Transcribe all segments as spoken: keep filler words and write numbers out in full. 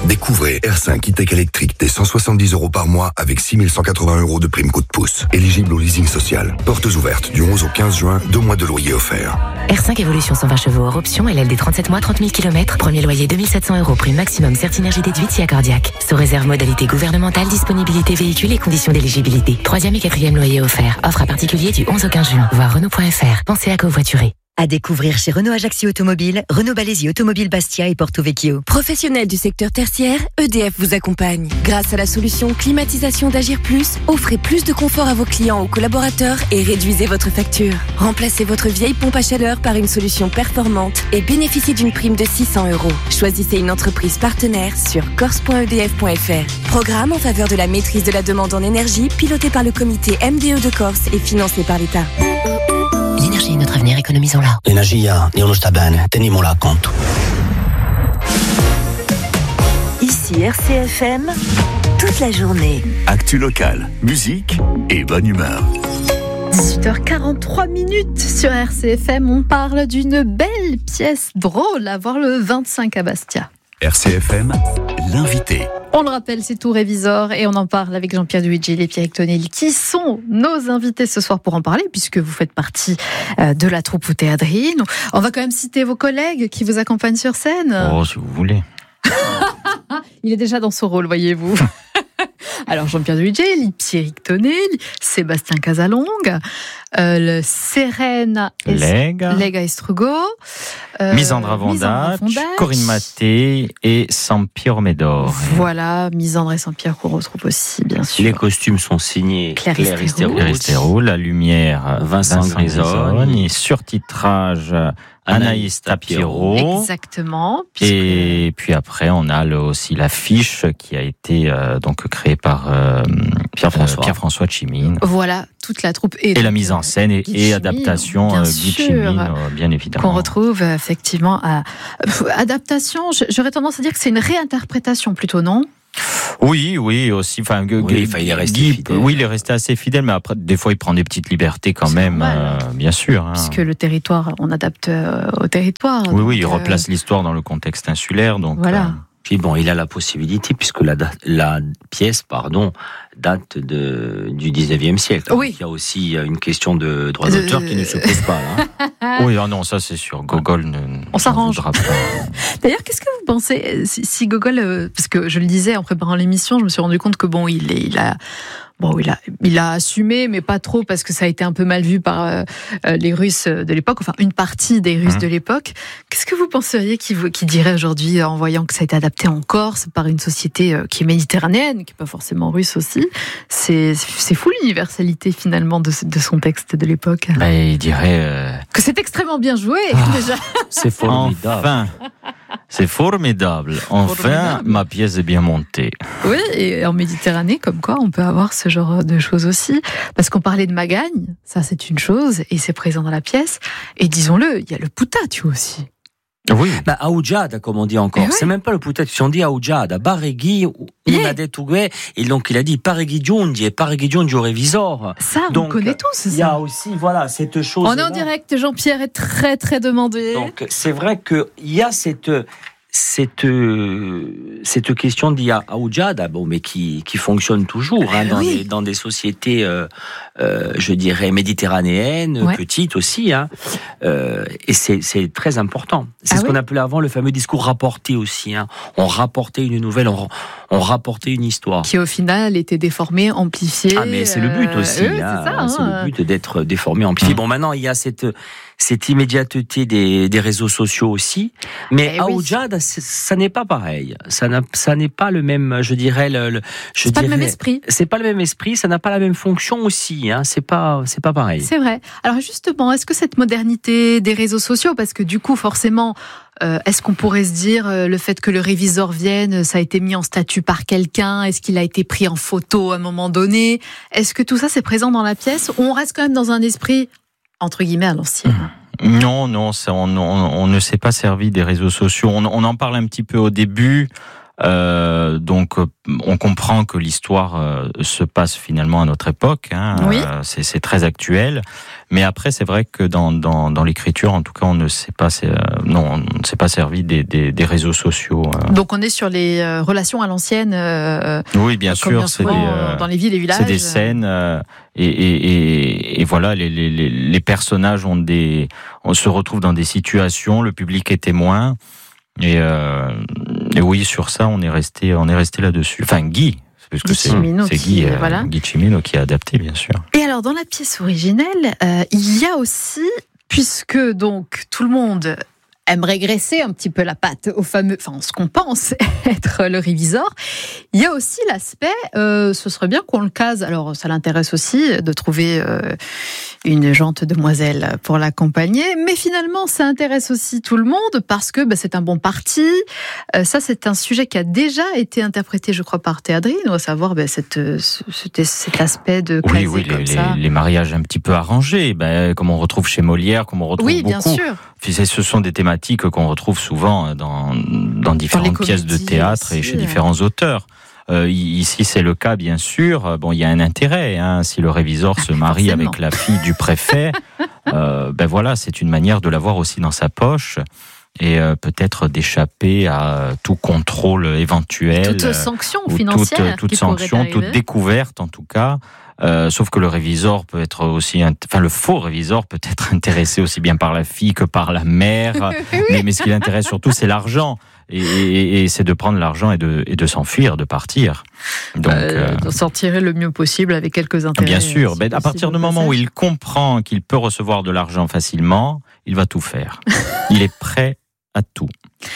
Découvrez R cinq e-Tech électrique dès cent soixante-dix euros par mois avec six mille cent quatre-vingts euros de prime coup de pouce. Éligible au leasing social. Portes ouvertes du onze au quinze juin, deux mois de loyer offerts. R cinq Evolution cent vingt chevaux hors option, L L D trente-sept mois, trente mille kilomètres. Premier loyer deux mille sept cents euros, prime maximum Certinergie déduite si accordiaque. Sous réserve modalité gouvernementale, disponibilité véhicule et conditions d'éligibilité. Troisième et quatrième loyer offert. Offre à particulier du onze au quinze juin. Voir Renault point F R. Pensez à covoiturer. À découvrir chez Renault Ajaccio Automobile, Renault Balesi Automobile Bastia et Porto Vecchio. Professionnels du secteur tertiaire, E D F vous accompagne. Grâce à la solution climatisation d'Agir Plus, offrez plus de confort à vos clients ou collaborateurs et réduisez votre facture. Remplacez votre vieille pompe à chaleur par une solution performante et bénéficiez d'une prime de six cents euros. Choisissez une entreprise partenaire sur corse point e d f point f r. Programme en faveur de la maîtrise de la demande en énergie piloté par le comité M D E de Corse et financé par l'État. L'énergie est notre avenir, économisons-la. L'energia non sta bene, teniamola a conto. Ici R C F M, toute la journée. Actu locale, musique et bonne humeur. dix-huit heures quarante-trois minutes sur R C F M, on parle d'une belle pièce drôle à voir le vingt-cinq à Bastia. R C F M, l'invité. On le rappelle, c'est tout révisor et on en parle avec Jean-Pierre Duhigil et Pierrick Tonelli qui sont nos invités ce soir pour en parler puisque vous faites partie de la troupe Outéadrine. On va quand même citer vos collègues qui vous accompagnent sur scène. Oh, si vous voulez. Il est déjà dans son rôle, voyez-vous. Alors Jean-Pierre Duhigil, Pierrick Tonelli, Sébastien Casalongue, euh, le Serena Lega, Lega Estrugo, euh, Misandra Vondac, Corinne Maté et Sampierre Médor. Voilà, Misandra et Sampierre qu'on retrouve aussi, bien sûr. Les costumes sont signés Claire, Claire Estéroux, la lumière Vincent, Vincent Grisone et surtitrage Anaïs Tapiero. Exactement. Et puis après, on a le, aussi l'affiche qui a été euh, donc créée par euh, Pierre-François. Euh, Pierre-François Chimine. Voilà, toute la troupe. Et, et la mise en scène et, et adaptation bien, euh, Guy Chimine, euh, bien évidemment. Qu'on retrouve effectivement à adaptation. J'aurais tendance à dire que c'est une réinterprétation plutôt, non ? Oui, oui, aussi. Enfin, oui, Guy, il est resté Guy, fidèle. Oui, il est resté assez fidèle, mais après, des fois, il prend des petites libertés quand c'est même, euh, bien sûr. Hein. Puisque le territoire, on adapte euh, au territoire. Oui, oui, il euh... replace l'histoire dans le contexte insulaire, donc. Voilà. Euh... Puis bon, il a la possibilité, puisque la, la pièce, pardon, date de, du dix-neuvième siècle. Oui. Il y a aussi une question de droit d'auteur euh... qui ne se pose pas, là. Oui, ah non, ça c'est sûr. Gogol ne. On s'arrange. D'ailleurs, qu'est-ce que vous pensez si, si Gogol, euh, parce que je le disais en préparant l'émission, je me suis rendu compte que bon, il, est, il a. Bon, il a, il a assumé, mais pas trop, parce que ça a été un peu mal vu par euh, les Russes de l'époque, enfin une partie des Russes mmh. de l'époque. Qu'est-ce que vous penseriez qu'il qui dirait aujourd'hui, en voyant que ça a été adapté en Corse par une société euh, qui est méditerranéenne, qui n'est pas forcément russe aussi? C'est, c'est fou l'universalité finalement de, de son texte de l'époque. Bah, il dirait... Euh... Que c'est extrêmement bien joué, ah, déjà. C'est formidable. Enfin, c'est formidable. Enfin, formidable. Ma pièce est bien montée. Oui, et en Méditerranée, comme quoi, on peut avoir ce genre de choses aussi. Parce qu'on parlait de Magagne, ça c'est une chose, et c'est présent dans la pièce. Et disons-le, il y a le putatio aussi. Oui. Bah, Aoudjada, comme on dit encore. Eh c'est oui. Même pas le putatio, on dit Aoudjada. Barreghi, una detto que, et donc il a dit Pareghi giungi, et Pareghi giungi au révisor. Ça, donc, on connaît tous, ça. Il y a aussi, voilà, cette chose. On est en direct, Jean-Pierre est très, très demandé. Donc, c'est vrai qu'il y a cette, cette, cette question d'Ia Aoudjada, bon, mais qui, qui fonctionne toujours, hein, dans, oui. des, dans des sociétés, euh, euh, je dirais, méditerranéennes, ouais. petites aussi, hein, euh, et c'est, c'est très important. C'est ah ce oui. qu'on appelait avant le fameux discours rapporté aussi, hein. On rapportait une nouvelle, on, on rapportait une histoire. Qui au final était déformée, amplifiée. Ah, mais c'est le but aussi, euh, hein, c'est, ça, hein. c'est le but d'être déformé, amplifié. Mmh. Bon, maintenant, il y a cette, cette immédiateté des, des réseaux sociaux aussi, mais eh Aoudjada, oui. ça n'est pas pareil. Ça, n'a, ça n'est pas le même, je dirais, le, le je c'est dirais, pas le même esprit. C'est pas le même esprit, ça n'a pas la même fonction aussi, hein. C'est pas, c'est pas pareil. C'est vrai. Alors justement, est-ce que cette modernité des réseaux sociaux, parce que du coup, forcément, euh, est-ce qu'on pourrait se dire euh, le fait que le révisor vienne, ça a été mis en statut par quelqu'un, est-ce qu'il a été pris en photo à un moment donné? Est-ce que tout ça c'est présent dans la pièce ou on reste quand même dans un esprit entre guillemets à l'ancienne? Non, non, ça, on, on, on ne s'est pas servi des réseaux sociaux. On, on en parle un petit peu au début. Euh, donc, on comprend que l'histoire euh, se passe finalement à notre époque. Hein, oui. euh, c'est, c'est très actuel. Mais après, c'est vrai que dans, dans, dans l'écriture, en tout cas, on ne s'est pas, euh, non, on ne s'est pas servi des, des, des réseaux sociaux. Euh. Donc, on est sur les euh, relations à l'ancienne. Euh, oui, bien sûr, c'est des, euh, dans les villes et villages. C'est des scènes. Euh, et, et, et, et voilà, les, les, les personnages ont des, on se retrouve dans des situations. Le public est témoin. Et, euh, et oui, sur ça, on est resté, on est resté là-dessus. Enfin, Guy, parce que c'est, c'est Guy, qui, euh, voilà. Guy Cimino qui a adapté, bien sûr. Et alors, dans la pièce originelle, euh, il y a aussi, puisque donc tout le monde aime régresser un petit peu la patte au fameux, enfin, ce qu'on pense être le révisor, il y a aussi l'aspect, euh, ce serait bien qu'on le case. Alors, ça l'intéresse aussi de trouver euh, une gente demoiselle pour l'accompagner, mais finalement, ça intéresse aussi tout le monde parce que bah, c'est un bon parti. Euh, ça, c'est un sujet qui a déjà été interprété, je crois, par Théadrine, on va savoir bah, cette, cet, cet aspect de oui, caser oui, comme les, ça. Les, les mariages un petit peu arrangés, bah, comme on retrouve chez Molière, comme on retrouve oui, beaucoup. Bien sûr. Ce sont des thématiques qu'on retrouve souvent dans, dans différentes dans pièces de théâtre aussi, et chez euh... différents auteurs. Euh, ici, c'est le cas, bien sûr. Bon, il y a un intérêt. Hein, si le révisor ah, se marie forcément. Avec la fille du préfet, euh, ben voilà, c'est une manière de l'avoir aussi dans sa poche et euh, peut-être d'échapper à tout contrôle éventuel. Toute sanction financière. Toute, toute sanction, toute découverte, en tout cas. Euh, sauf que le révisor peut être aussi, enfin le faux révisor peut être intéressé aussi bien par la fille que par la mère. oui. mais, mais ce qui l'intéresse surtout, c'est l'argent. Et, et, et c'est de prendre l'argent et de, et de s'enfuir, de partir. Donc, euh, de s'en tirer le mieux possible avec quelques intérêts. Bien sûr. Ben, à partir du moment où il comprend qu'il peut recevoir de l'argent facilement, il va tout faire. Il est prêt à tout.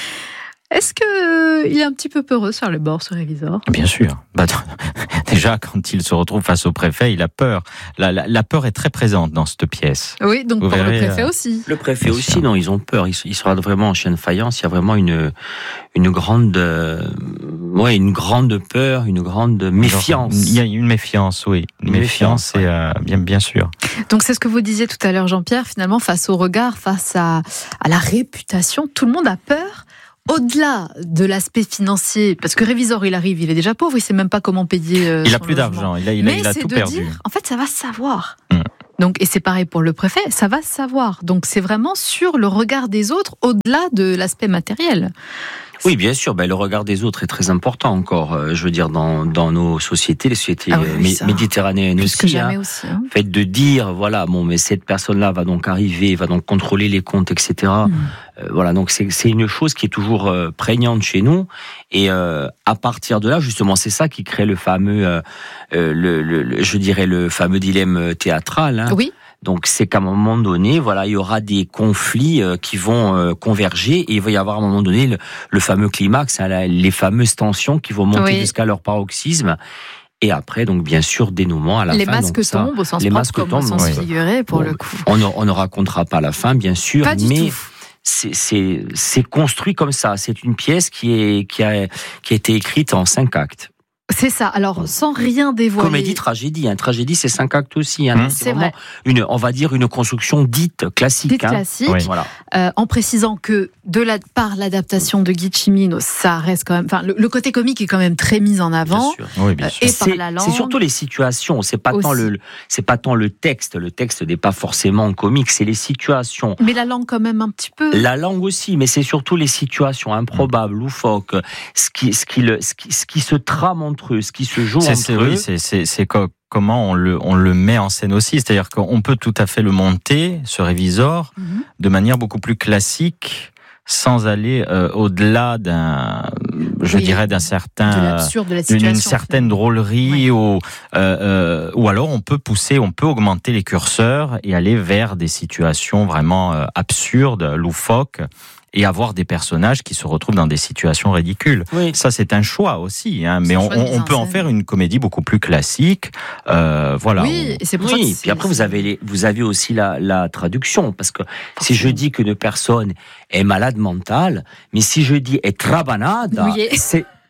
Est-ce qu'il est un petit peu peureux sur les bords, ce révisor ? Bien sûr. Bah, déjà, quand il se retrouve face au préfet, il a peur. La, la, la peur est très présente dans cette pièce. Oui, donc Vous pour verrez, le préfet aussi. Le préfet Bien aussi, sûr. Non, ils ont peur. Il, il sera vraiment en chien de faïence. Il y a vraiment une, une grande, euh, ouais, une grande peur, une grande méfiance. Il y a une méfiance, oui. Une, une méfiance, méfiance ouais. et, euh, bien, bien sûr. Donc c'est ce que vous disiez tout à l'heure, Jean-Pierre. Finalement, face au regard, face à, à la réputation, tout le monde a peur. Au-delà de l'aspect financier, parce que révisor, il arrive, il est déjà pauvre, il sait même pas comment payer. Euh, il a plus logement. d'argent, il a, il a, Mais il a c'est tout de perdu. Dire, en fait, ça va se savoir. Mmh. Donc, et c'est pareil pour le préfet, ça va se savoir. Donc, c'est vraiment sur le regard des autres, au-delà de l'aspect matériel. Oui, bien sûr. Ben, le regard des autres est très important encore. Euh, je veux dire, dans, dans nos sociétés, les sociétés ah oui, mé- méditerranéennes Plus aussi. Que jamais hein, aussi. Hein. Fait de dire, voilà, bon, mais cette personne-là va donc arriver, va donc contrôler les comptes, et cetera. Mmh. Euh, voilà, donc c'est, c'est une chose qui est toujours euh, prégnante chez nous. Et euh, à partir de là, justement, c'est ça qui crée le fameux, euh, euh, le, le, le, je dirais, le fameux dilemme théâtral. Hein. Oui. Donc c'est qu'à un moment donné, voilà, il y aura des conflits euh, qui vont euh, converger et il va y avoir à un moment donné le, le fameux climax, hein, la, les fameuses tensions qui vont monter oui. jusqu'à leur paroxysme. Et après, donc bien sûr, dénouement à la les fin. Masques donc, ça, tombent au sens les propre masques comme tombent, au sens ouais. figuré pour bon, le coup. On ne, on ne racontera pas la fin, bien sûr, pas du mais tout. C'est, c'est, c'est construit comme ça. C'est une pièce qui, est, qui, a, qui a été écrite en cinq actes. C'est ça. Alors, sans rien dévoiler. Comédie, tragédie. Hein. Tragédie, c'est cinq actes aussi. Hein. Mmh. C'est, c'est vraiment vrai. Une, on va dire une construction dite classique. Dite hein. classique. Oui. Voilà. Euh, en précisant que de la, par l'adaptation de Guy Cimino, ça reste quand même. Enfin, le, le côté comique est quand même très mis en avant. Bien sûr. Oui, bien sûr. Euh, et c'est, par la langue. C'est surtout les situations. C'est pas aussi. tant le, c'est pas tant le texte. Le texte n'est pas forcément comique. C'est les situations. Mais la langue quand même un petit peu. La langue aussi, mais c'est surtout les situations improbables, loufoques, ce qui, ce qui, le, ce qui, ce qui se trame entre eux, ce qui se joue c'est, entre c'est, eux. Oui, c'est, c'est, c'est comment on le, on le met en scène aussi. C'est-à-dire qu'on peut tout à fait le monter, ce révisor, mm-hmm. de manière beaucoup plus classique, sans aller euh, au-delà d'un, je oui, dirais, d'un certain, de l'absurde de la situation, d'une certaine drôlerie, oui. ou, euh, euh, ou alors on peut pousser, on peut augmenter les curseurs et aller vers des situations vraiment euh, absurdes, loufoques. Et avoir des personnages qui se retrouvent dans des situations ridicules. Oui. Ça, c'est un choix aussi, hein, mais on, on peut en faire une comédie beaucoup plus classique. Euh, voilà. Oui, et c'est pour oui. ça Puis après, vous avez, les, vous avez aussi la, la traduction, parce que si je dis qu'une personne est malade mentale, mais si je dis est trabanade, oui. c'est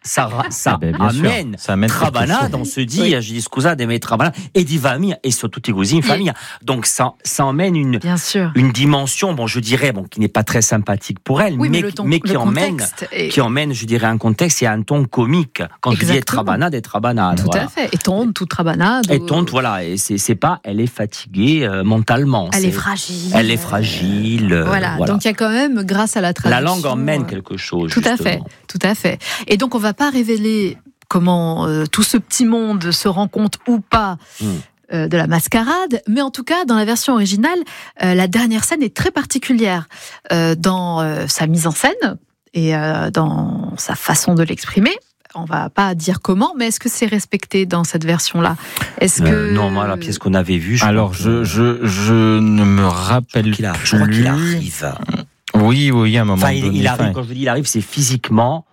ça, ça, ben, amène, ça amène trabanade, on se dit, oui. je dis scusate, mais trabanade, et di famille, et surtout i così in famille. Donc ça, ça emmène une, une dimension, bon, je dirais, bon, qui n'est pas très sympathique pour elle, oui, mais, mais, ton, mais qui emmène, est... qui emmène, je dirais, un contexte et un ton comique. Quand Exactement. je dis trabanade, et trabanade. Tout voilà. à fait. Et tonte, tout trabanade. Et tonte, ou... voilà. Et c'est, c'est pas, elle est fatiguée euh, mentalement. Elle c'est, est fragile. Elle est fragile. Euh, voilà. voilà. Donc il y a quand même, grâce à la traduction. La langue emmène quelque chose. Tout justement. à fait. Tout à fait. Et donc on va pas révéler comment euh, tout ce petit monde se rend compte ou pas. Mmh. de la mascarade, mais en tout cas, dans la version originale, euh, la dernière scène est très particulière euh, dans euh, sa mise en scène et euh, dans sa façon de l'exprimer. On va pas dire comment, mais est-ce que c'est respecté dans cette version-là ? Est-ce que euh, non, moi la pièce qu'on avait vue. Je Alors je je je ne me rappelle je plus. Je crois qu'il arrive. Oui oui, à un moment enfin, donné. Il, il arrive. Enfin, quand je dis il arrive, c'est physiquement.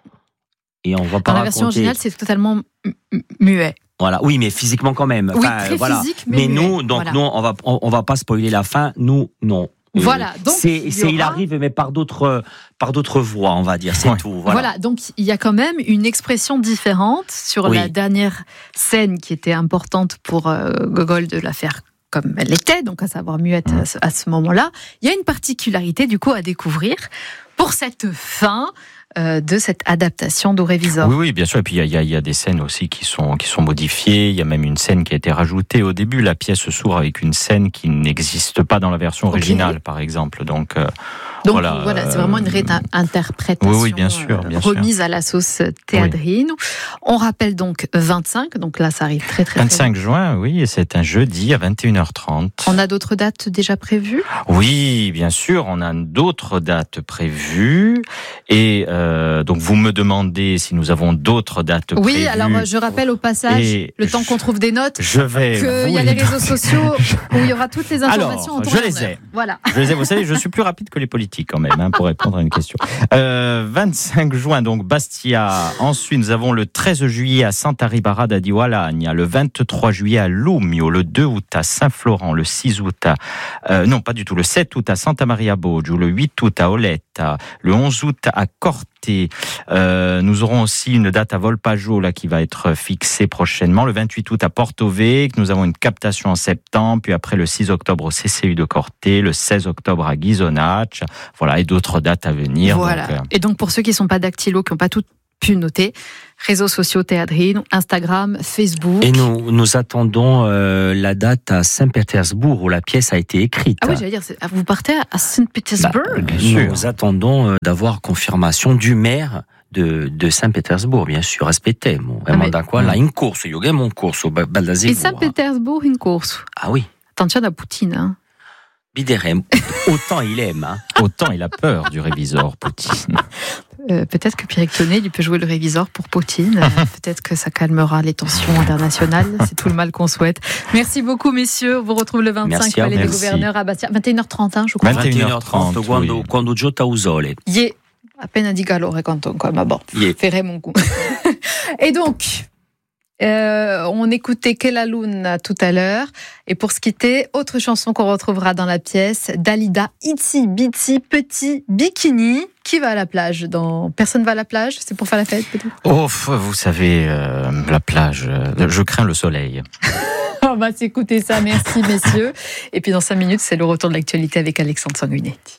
Et on va pas dans la raconter... version originale, c'est totalement muet. Voilà, oui, mais physiquement quand même. Oui, enfin, très voilà. physique, mais, mais nous, muet. donc voilà. nous, on va, on, on va pas spoiler la fin. Nous, non. Voilà, donc c'est, il, c'est, aura... il arrive, mais par d'autres, par d'autres voies, on va dire. C'est ouais. tout. Voilà. voilà, donc il y a quand même une expression différente sur oui. la dernière scène qui était importante pour euh, Gogol de la faire comme elle était, donc à savoir muette mmh. à, ce, à ce moment-là. Il y a une particularité du coup à découvrir pour cette fin. Euh, de cette adaptation d'Aurévisor. Oui, oui, bien sûr. Et puis il y, y, y a des scènes aussi qui sont qui sont modifiées. Il y a même une scène qui a été rajoutée au début. La pièce s'ouvre avec une scène qui n'existe pas dans la version originale, okay. par exemple. Donc, euh, Donc voilà, voilà, c'est vraiment une réinterprétation oui, oui, bien sûr, bien remise sûr. à la sauce Teatrino. Oui. On rappelle donc vingt-cinq, donc là ça arrive très très vingt-cinq très juin, oui, et c'est un jeudi à vingt et une heures trente. On a d'autres dates déjà prévues ? Oui, bien sûr, on a d'autres dates prévues. Et euh, donc vous me demandez si nous avons d'autres dates oui, prévues. Oui, alors je rappelle au passage, et le temps qu'on trouve des notes, je vais qu'il y a les réseaux sociaux où il y aura toutes les informations. Alors, je les ai. Voilà. Je les ai. Vous savez, je suis plus rapide que les politiques quand même, hein, pour répondre à une question. Euh, vingt-cinq juin, donc Bastia. Ensuite, nous avons le treize juillet à Santa Ribara da Diualagna, le vingt-trois juillet à Lumio, le deux août à Saint-Florent, le six août à... Euh, non, pas du tout, le sept août à Santa Maria Boggio, le huit août à Oletta, le onze août à Corte. Euh, nous aurons aussi une date à Volpaggio là, qui va être fixée prochainement, le vingt-huit août à Porto Vecchio. Nous avons une captation en septembre, puis après le six octobre au C C U de Corte, le seize octobre à Ghisonaccia, voilà, et d'autres dates à venir. Voilà. Donc, euh... Et donc pour ceux qui ne sont pas dactylo, qui n'ont pas tout pu noter, réseaux sociaux Teatrino, Instagram, Facebook. Et nous, nous attendons euh, la date à Saint-Pétersbourg où la pièce a été écrite. Ah oui, j'allais dire, vous partez à Saint-Pétersbourg bah, bien sûr. Nous attendons euh, d'avoir confirmation du maire de, de Saint-Pétersbourg, bien sûr, aspettiamo. Ah, mais... quoi, là, in corso, io abbiamo un corso, Baldasego. Et Saint-Pétersbourg, in corso. Ah oui. Attention à Poutine, hein. Biderem, autant il aime. Hein. Autant il a peur du révisor, Poutine. Euh, peut-être que Pierre Tonnet, il peut jouer le révisor pour Poutine. Euh, peut-être que ça calmera les tensions internationales. C'est tout le mal qu'on souhaite. Merci beaucoup, messieurs. On vous retrouve le vingt-cinq, Palais des Gouverneurs à Bastia. vingt et une heures trente, hein, je crois. vingt et une heures trente, quando, oui. quando Giota Usole. Yeah. Appena di calore canton, quoi. Ma bon, yeah. Ferai mon coup. Et donc... Euh, on écoutait Quella Luna tout à l'heure. Et pour se quitter, autre chanson qu'on retrouvera dans la pièce, Dalida, Itsy Bitsy Petit Bikini. Qui va à la plage dans... Personne va à la plage? C'est pour faire la fête peut-être? Oh, vous savez, euh, la plage, euh, je crains le soleil. On va s'écouter ça, merci messieurs. Et puis dans cinq minutes, c'est le retour de l'actualité avec Alexandre Sanguinetti.